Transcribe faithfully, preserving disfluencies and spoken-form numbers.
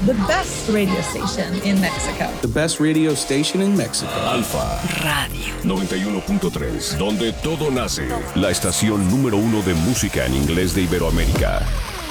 the best radio station in Mexico. The best radio station in Mexico. Alfa Radio noventa y uno punto tres, donde todo nace. La estación número uno de música en inglés de Iberoamérica.